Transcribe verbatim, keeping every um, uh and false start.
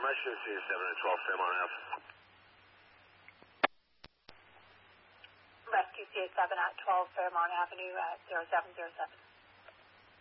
Confirmation, C seven at twelve Fairmont Ave. Rescue C seven at twelve Fairmont Avenue at zero seven zero seven.